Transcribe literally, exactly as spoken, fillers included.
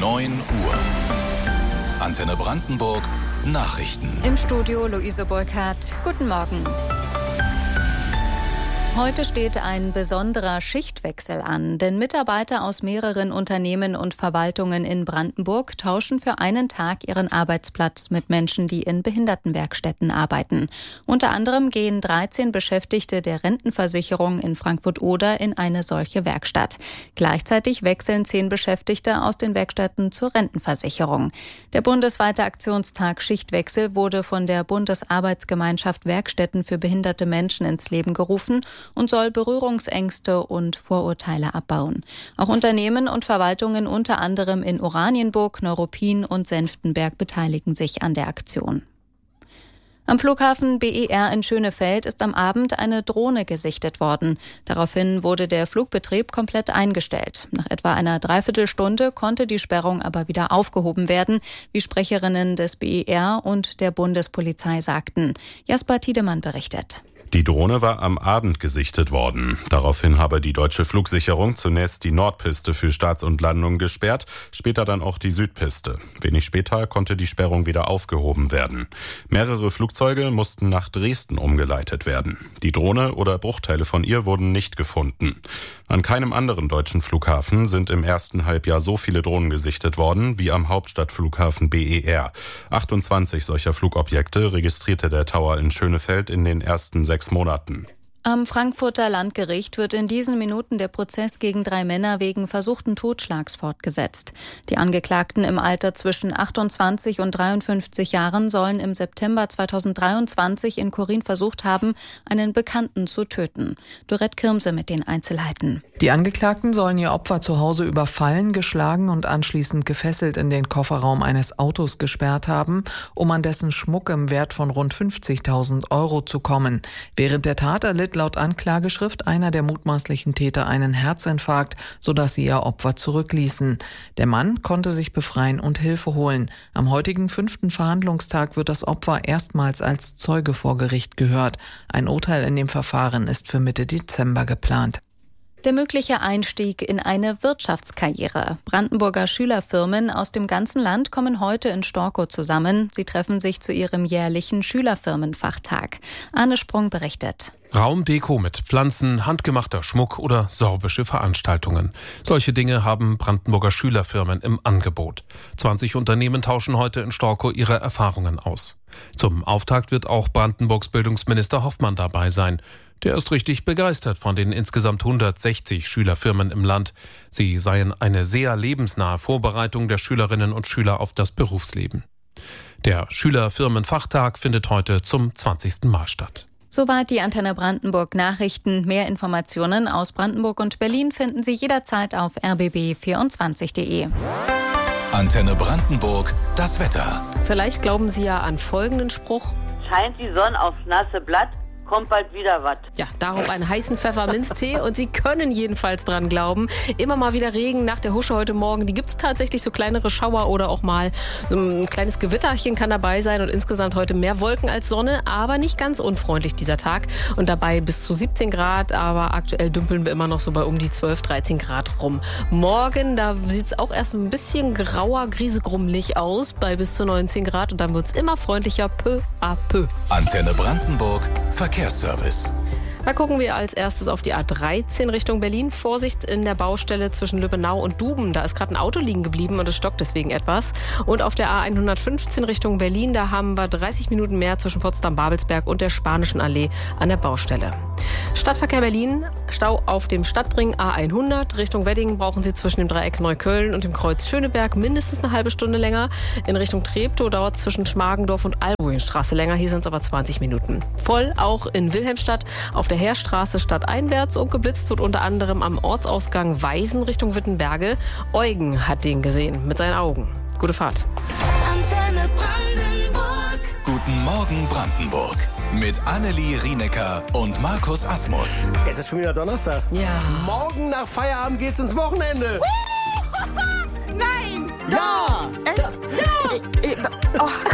neun Uhr. Antenne Brandenburg Nachrichten. Im Studio Luise Burkhardt. Guten Morgen. Heute steht ein besonderer Schichtwechsel an, denn Mitarbeiter aus mehreren Unternehmen und Verwaltungen in Brandenburg tauschen für einen Tag ihren Arbeitsplatz mit Menschen, die in Behindertenwerkstätten arbeiten. Unter anderem gehen dreizehn Beschäftigte der Rentenversicherung in Frankfurt-Oder in eine solche Werkstatt. Gleichzeitig wechseln zehn Beschäftigte aus den Werkstätten zur Rentenversicherung. Der bundesweite Aktionstag Schichtwechsel wurde von der Bundesarbeitsgemeinschaft Werkstätten für behinderte Menschen ins Leben gerufen und soll Berührungsängste und Vorurteile abbauen. Auch Unternehmen und Verwaltungen unter anderem in Oranienburg, Neuruppin und Senftenberg beteiligen sich an der Aktion. Am Flughafen B E R in Schönefeld ist am Abend eine Drohne gesichtet worden. Daraufhin wurde der Flugbetrieb komplett eingestellt. Nach etwa einer Dreiviertelstunde konnte die Sperrung aber wieder aufgehoben werden, wie Sprecherinnen des B E R und der Bundespolizei sagten. Jasper Tiedemann berichtet. Die Drohne war am Abend gesichtet worden. Daraufhin habe die deutsche Flugsicherung zunächst die Nordpiste für Starts und Landungen gesperrt, später dann auch die Südpiste. Wenig später konnte die Sperrung wieder aufgehoben werden. Mehrere Flugzeuge mussten nach Dresden umgeleitet werden. Die Drohne oder Bruchteile von ihr wurden nicht gefunden. An keinem anderen deutschen Flughafen sind im ersten Halbjahr so viele Drohnen gesichtet worden wie am Hauptstadtflughafen B E R. achtundzwanzig solcher Flugobjekte registrierte der Tower in Schönefeld in den ersten sechs Monaten. Am Frankfurter Landgericht wird in diesen Minuten der Prozess gegen drei Männer wegen versuchten Totschlags fortgesetzt. Die Angeklagten im Alter zwischen achtundzwanzig und dreiundfünfzig Jahren sollen im September zweitausenddreiundzwanzig in Korin versucht haben, einen Bekannten zu töten. Dorette Kirmse mit den Einzelheiten. Die Angeklagten sollen ihr Opfer zu Hause überfallen, geschlagen und anschließend gefesselt in den Kofferraum eines Autos gesperrt haben, um an dessen Schmuck im Wert von rund fünfzigtausend Euro zu kommen. Während der Tat erlitt laut Anklageschrift einer der mutmaßlichen Täter einen Herzinfarkt, sodass sie ihr Opfer zurückließen. Der Mann konnte sich befreien und Hilfe holen. Am heutigen fünften Verhandlungstag wird das Opfer erstmals als Zeuge vor Gericht gehört. Ein Urteil in dem Verfahren ist für Mitte Dezember geplant. Der mögliche Einstieg in eine Wirtschaftskarriere. Brandenburger Schülerfirmen aus dem ganzen Land kommen heute in Storkow zusammen. Sie treffen sich zu ihrem jährlichen Schülerfirmenfachtag. Arne Sprung berichtet. Raumdeko mit Pflanzen, handgemachter Schmuck oder sorbische Veranstaltungen. Solche Dinge haben Brandenburger Schülerfirmen im Angebot. zwanzig Unternehmen tauschen heute in Storkow ihre Erfahrungen aus. Zum Auftakt wird auch Brandenburgs Bildungsminister Hoffmann dabei sein. Der ist richtig begeistert von den insgesamt hundertsechzig Schülerfirmen im Land. Sie seien eine sehr lebensnahe Vorbereitung der Schülerinnen und Schüler auf das Berufsleben. Der Schülerfirmenfachtag findet heute zum zwanzigsten Mal statt. Soweit die Antenne Brandenburg Nachrichten. Mehr Informationen aus Brandenburg und Berlin finden Sie jederzeit auf r b b vierundzwanzig punkt de. Antenne Brandenburg, das Wetter. Vielleicht glauben Sie ja an folgenden Spruch. Scheint die Sonne aufs nasse Blatt, kommt bald wieder was. Ja, darauf einen heißen Pfefferminztee und Sie können jedenfalls dran glauben. Immer mal wieder Regen nach der Husche heute Morgen. Die gibt es tatsächlich, so kleinere Schauer oder auch mal so ein kleines Gewitterchen kann dabei sein und insgesamt heute mehr Wolken als Sonne, aber nicht ganz unfreundlich dieser Tag und dabei bis zu siebzehn Grad, aber aktuell dümpeln wir immer noch so bei um die zwölf, dreizehn Grad rum. Morgen, da sieht es auch erst ein bisschen grauer, griesegrummelig aus bei bis zu neunzehn Grad und dann wird es immer freundlicher peu à peu. Antenne Brandenburg, Verkehrsservice. Da gucken wir als erstes auf die A dreizehn Richtung Berlin. Vorsicht in der Baustelle zwischen Lübbenau und Duben. Da ist gerade ein Auto liegen geblieben und es stockt deswegen etwas. Und auf der A hundertfünfzehn Richtung Berlin, da haben wir dreißig Minuten mehr zwischen Potsdam-Babelsberg und der Spanischen Allee an der Baustelle. Stadtverkehr Berlin, Stau auf dem Stadtring A hundert. Richtung Wedding brauchen Sie zwischen dem Dreieck Neukölln und dem Kreuz Schöneberg mindestens eine halbe Stunde länger. In Richtung Treptow dauert es zwischen Schmargendorf und Albuinstraße länger. Hier sind es aber zwanzig Minuten. Voll auch in Wilhelmstadt auf der Heerstraße stadteinwärts und geblitzt wird unter anderem am Ortsausgang Weisen Richtung Wittenberge. Eugen hat den gesehen mit seinen Augen. Gute Fahrt. Antenne Brandenburg. Guten Morgen Brandenburg. Mit Annelie Rienecker und Markus Asmus. Es ist schon wieder Donnerstag. Ja. Morgen nach Feierabend geht's ins Wochenende. Nein! Ja! Echt? Ja!